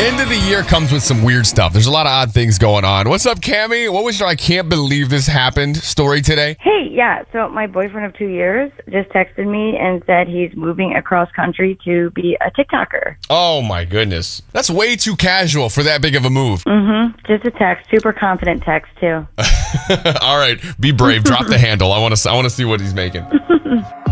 End of the year comes with some weird stuff. There's a lot of odd things going on. What's up, Cammie? What was your I can't believe this happened story today? Hey, yeah, so my boyfriend of 2 years just texted me and said he's moving across country to be a TikToker. Oh, my goodness. That's way too casual for that big of a move. Just a text. Super confident text, too. All right, be brave. Drop the handle. I want to see what he's making.